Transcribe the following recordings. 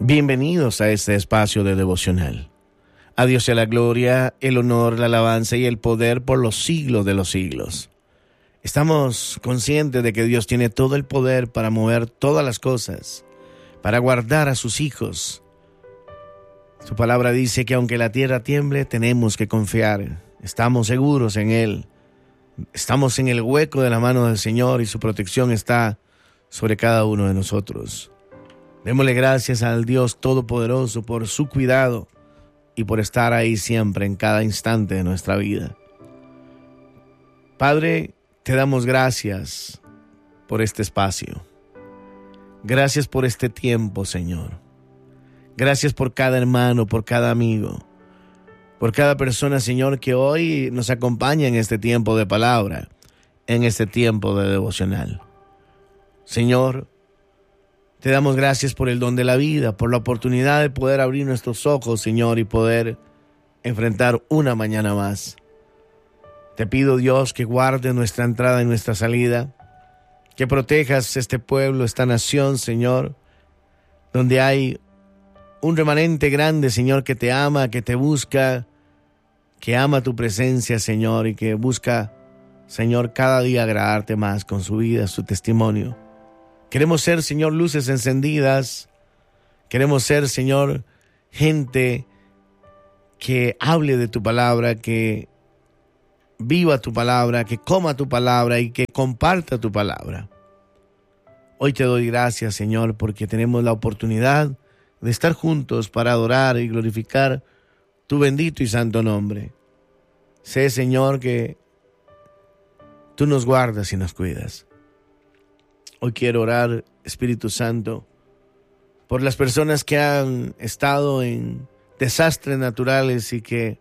Bienvenidos a este espacio de devocional. A Dios sea la gloria, el honor, la alabanza y el poder por los siglos de los siglos. Estamos conscientes de que Dios tiene todo el poder para mover todas las cosas, para guardar a sus hijos. Su palabra dice que aunque la tierra tiemble, tenemos que confiar. Estamos seguros en Él. Estamos en el hueco de la mano del Señor y su protección está sobre cada uno de nosotros. Démosle gracias al Dios Todopoderoso por su cuidado y por estar ahí siempre en cada instante de nuestra vida. Padre, te damos gracias por este espacio. Gracias por este tiempo, Señor. Gracias por cada hermano, por cada amigo, por cada persona, Señor, que hoy nos acompaña en este tiempo de palabra, en este tiempo de devocional. Señor, te damos gracias por el don de la vida, por la oportunidad de poder abrir nuestros ojos, Señor, y poder enfrentar una mañana más. Te pido, Dios, que guarde nuestra entrada y nuestra salida, que protejas este pueblo, esta nación, Señor, donde hay un remanente grande, Señor, que te ama, que te busca, que ama tu presencia, Señor, y que busca, Señor, cada día agradarte más con su vida, su testimonio. Queremos ser, Señor, luces encendidas. Queremos ser, Señor, gente que hable de tu palabra, que viva tu palabra, que coma tu palabra y que comparta tu palabra. Hoy te doy gracias, Señor, porque tenemos la oportunidad de estar juntos para adorar y glorificar tu bendito y santo nombre. Sé, Señor, que tú nos guardas y nos cuidas. Hoy quiero orar, Espíritu Santo, por las personas que han estado en desastres naturales y que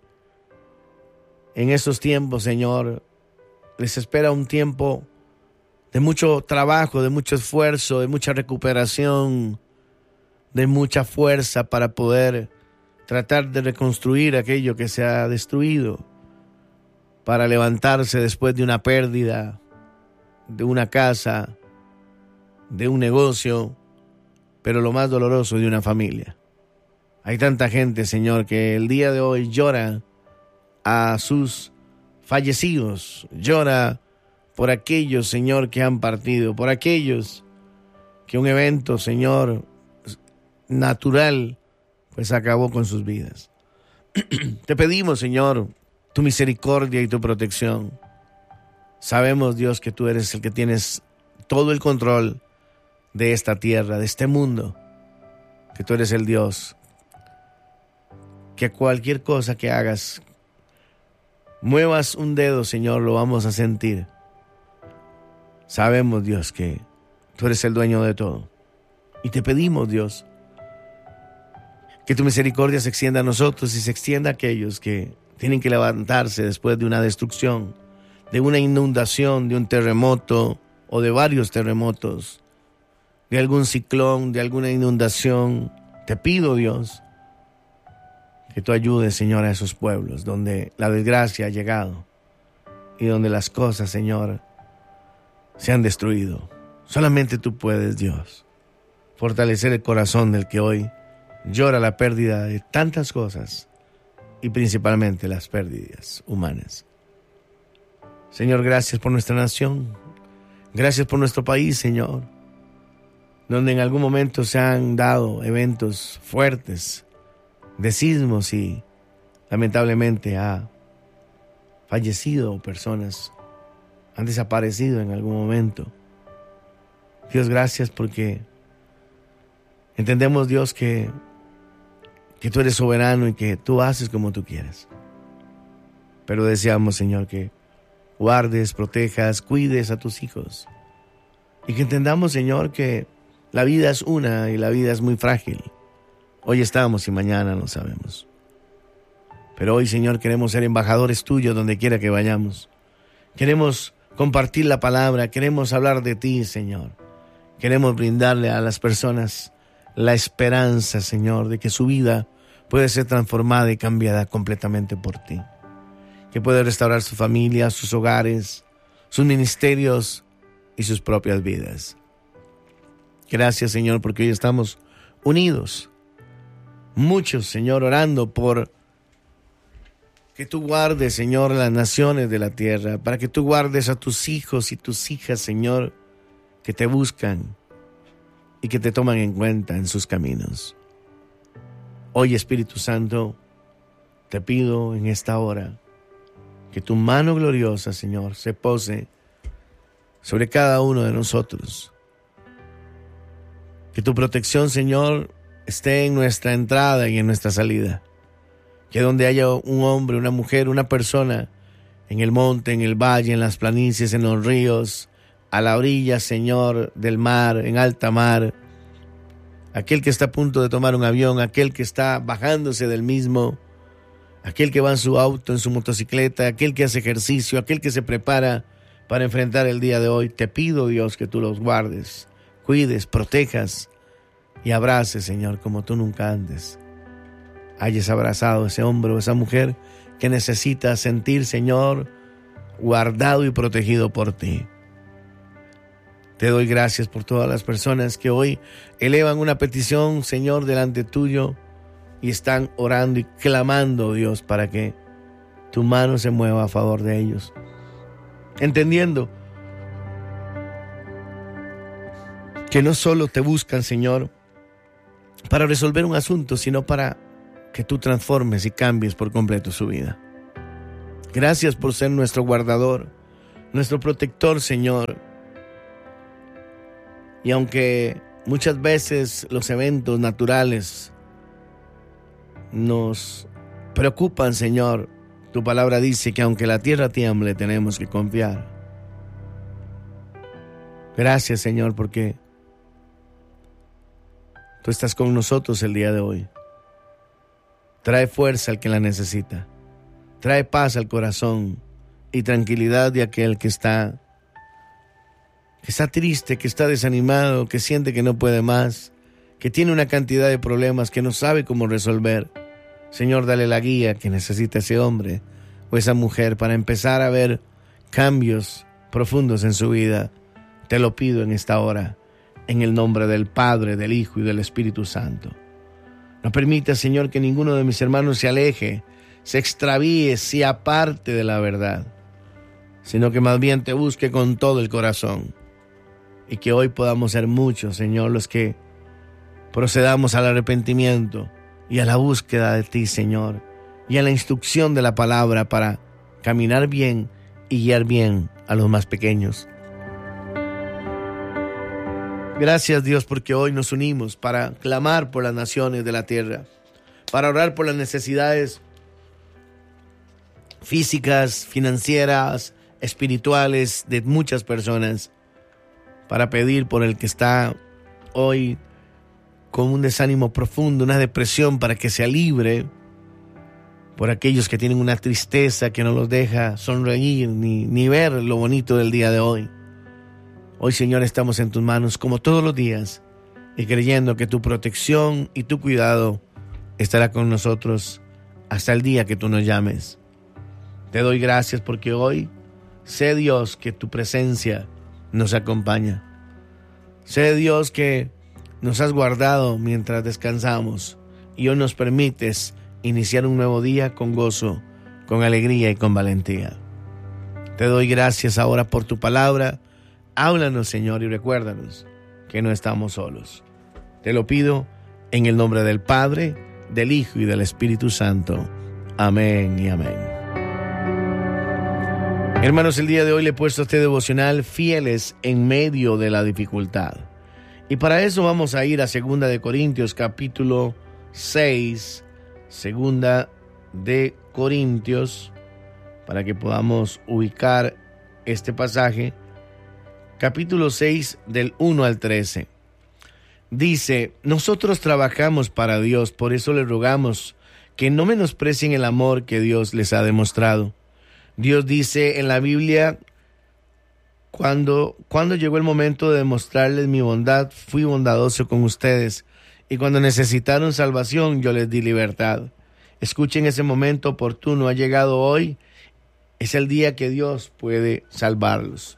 en estos tiempos, Señor, les espera un tiempo de mucho trabajo, de mucho esfuerzo, de mucha recuperación, de mucha fuerza para poder tratar de reconstruir aquello que se ha destruido, para levantarse después de una pérdida, de una casa, de un negocio, pero lo más doloroso, de una familia. Hay tanta gente, Señor, que el día de hoy llora a sus fallecidos, llora por aquellos, Señor, que han partido, por aquellos que un evento, Señor, natural, pues acabó con sus vidas. Te pedimos, Señor, tu misericordia y tu protección. Sabemos, Dios, que tú eres el que tienes todo el control de esta tierra, de este mundo, que tú eres el Dios, que cualquier cosa que hagas, muevas un dedo, Señor, lo vamos a sentir. Sabemos, Dios, que tú eres el dueño de todo. Y te pedimos, Dios, que tu misericordia se extienda a nosotros y se extienda a aquellos que tienen que levantarse después de una destrucción, de una inundación, de un terremoto o de varios terremotos, de algún ciclón, de alguna inundación. Te pido, Dios, que tú ayudes, Señor, a esos pueblos donde la desgracia ha llegado y donde las cosas, Señor, se han destruido. Solamente tú puedes, Dios, fortalecer el corazón del que hoy llora la pérdida de tantas cosas y principalmente las pérdidas humanas. Señor, gracias por nuestra nación. Gracias por nuestro país, Señor, donde en algún momento se han dado eventos fuertes de sismos y lamentablemente ha fallecido personas, han desaparecido en algún momento. Dios, gracias porque entendemos, Dios, que tú eres soberano y que tú haces como tú quieres. Pero deseamos, Señor, que guardes, protejas, cuides a tus hijos y que entendamos, Señor, que la vida es una y la vida es muy frágil. Hoy estamos y mañana no sabemos. Pero hoy, Señor, queremos ser embajadores tuyos donde quiera que vayamos. Queremos compartir la palabra, queremos hablar de ti, Señor. Queremos brindarle a las personas la esperanza, Señor, de que su vida puede ser transformada y cambiada completamente por ti. Que puede restaurar su familia, sus hogares, sus ministerios y sus propias vidas. Gracias, Señor, porque hoy estamos unidos Muchos, Señor, orando por que tú guardes, Señor, las naciones de la tierra, para que tú guardes a tus hijos y tus hijas, Señor, que te buscan y que te toman en cuenta en sus caminos. Hoy, Espíritu Santo, te pido en esta hora que tu mano gloriosa, Señor, se pose sobre cada uno de nosotros. Que tu protección, Señor, esté en nuestra entrada y en nuestra salida. Que donde haya un hombre, una mujer, una persona, en el monte, en el valle, en las planicies, en los ríos, a la orilla, Señor, del mar, en alta mar, aquel que está a punto de tomar un avión, aquel que está bajándose del mismo, aquel que va en su auto, en su motocicleta, aquel que hace ejercicio, aquel que se prepara para enfrentar el día de hoy, te pido, Dios, que tú los guardes, cuides, protejas y abraces, Señor, como tú nunca antes hayas abrazado a ese hombre o esa mujer que necesita sentir, Señor, guardado y protegido por ti. Te doy gracias por todas las personas que hoy elevan una petición, Señor, delante tuyo y están orando y clamando, Dios, para que tu mano se mueva a favor de ellos. Entendiendo que no solo te buscan, Señor, para resolver un asunto, sino para que tú transformes y cambies por completo su vida. Gracias por ser nuestro guardador, nuestro protector, Señor. Y aunque muchas veces los eventos naturales nos preocupan, Señor, tu palabra dice que aunque la tierra tiemble, tenemos que confiar. Gracias, Señor, porque tú estás con nosotros el día de hoy. Trae fuerza al que la necesita. Trae paz al corazón y tranquilidad de aquel que está triste, que está desanimado, que siente que no puede más, que tiene una cantidad de problemas que no sabe cómo resolver. Señor, dale la guía que necesita ese hombre o esa mujer para empezar a ver cambios profundos en su vida. Te lo pido en esta hora, en el nombre del Padre, del Hijo y del Espíritu Santo. No permita, Señor, que ninguno de mis hermanos se aleje, se extravíe, se aparte de la verdad, sino que más bien te busque con todo el corazón. Y que hoy podamos ser muchos, Señor, los que procedamos al arrepentimiento y a la búsqueda de ti, Señor, y a la instrucción de la palabra para caminar bien y guiar bien a los más pequeños. Gracias, Dios, porque hoy nos unimos para clamar por las naciones de la tierra, para orar por las necesidades físicas, financieras, espirituales de muchas personas, para pedir por el que está hoy con un desánimo profundo, una depresión, para que sea libre, por aquellos que tienen una tristeza que no los deja sonreír ni ver lo bonito del día de hoy. Hoy, Señor, estamos en tus manos como todos los días y creyendo que tu protección y tu cuidado estará con nosotros hasta el día que tú nos llames. Te doy gracias porque hoy sé, Dios, que tu presencia nos acompaña. Sé, Dios, que nos has guardado mientras descansamos y hoy nos permites iniciar un nuevo día con gozo, con alegría y con valentía. Te doy gracias ahora por tu palabra. Háblanos, Señor, y recuérdanos que no estamos solos. Te lo pido en el nombre del Padre, del Hijo y del Espíritu Santo. Amén y amén. Hermanos, el día de hoy le he puesto este devocional, fieles en medio de la dificultad. Y para eso vamos a ir a 2 de Corintios capítulo 6, 2 de Corintios, para que podamos ubicar este pasaje. Capítulo 6 del 1 al 13. Dice: nosotros trabajamos para Dios, por eso les rogamos que no menosprecien el amor que Dios les ha demostrado. Dios dice en la Biblia: cuando llegó el momento de demostrarles mi bondad, fui bondadoso con ustedes, y cuando necesitaron salvación, yo les di libertad. Escuchen, ese momento oportuno ha llegado hoy. Es el día que Dios puede salvarlos.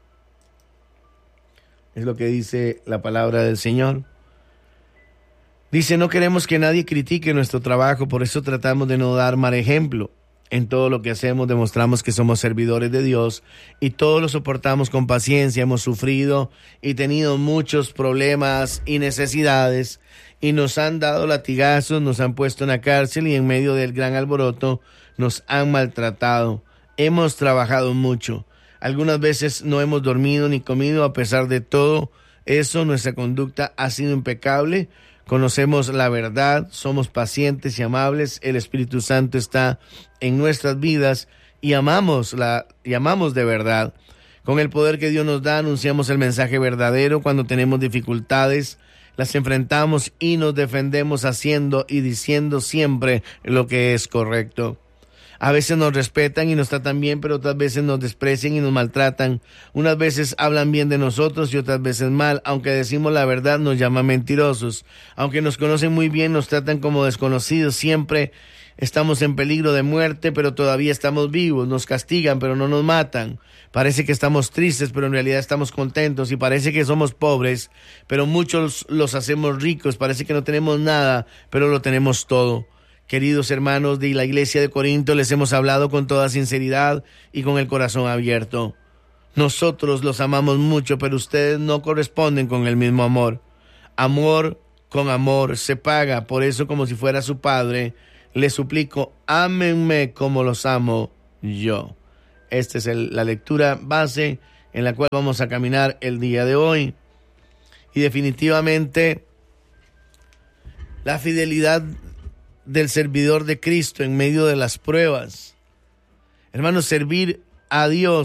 Es lo que dice la palabra del Señor. Dice, no queremos que nadie critique nuestro trabajo, por eso tratamos de no dar mal ejemplo. En todo lo que hacemos demostramos que somos servidores de Dios y todo lo soportamos con paciencia. Hemos sufrido y tenido muchos problemas y necesidades y nos han dado latigazos, nos han puesto en la cárcel y en medio del gran alboroto nos han maltratado. Hemos trabajado mucho. Algunas veces no hemos dormido ni comido. A pesar de todo eso, nuestra conducta ha sido impecable. Conocemos la verdad, somos pacientes y amables. El Espíritu Santo está en nuestras vidas y amamos de verdad. Con el poder que Dios nos da, anunciamos el mensaje verdadero. Cuando tenemos dificultades, las enfrentamos y nos defendemos haciendo y diciendo siempre lo que es correcto. A veces nos respetan y nos tratan bien, pero otras veces nos desprecian y nos maltratan. Unas veces hablan bien de nosotros y otras veces mal. Aunque decimos la verdad, nos llaman mentirosos. Aunque nos conocen muy bien, nos tratan como desconocidos. Siempre estamos en peligro de muerte, pero todavía estamos vivos. Nos castigan, pero no nos matan. Parece que estamos tristes, pero en realidad estamos contentos. Y parece que somos pobres, pero muchos los hacemos ricos. Parece que no tenemos nada, pero lo tenemos todo. Queridos hermanos de la iglesia de Corinto, les hemos hablado con toda sinceridad y con el corazón abierto. Nosotros los amamos mucho, pero ustedes no corresponden con el mismo amor. Amor con amor se paga. Por eso, como si fuera su padre, les suplico, ámenme como los amo yo. Esta es la lectura base en la cual vamos a caminar el día de hoy. Y definitivamente, la fidelidad del servidor de Cristo en medio de las pruebas. Hermanos, servir a Dios